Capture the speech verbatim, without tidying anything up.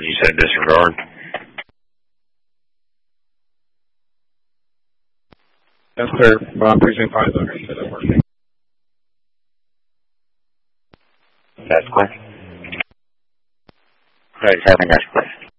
disregard. You said disregard. Yes, sir. Bob, precinct five, though. That's clear. Right, having us clear.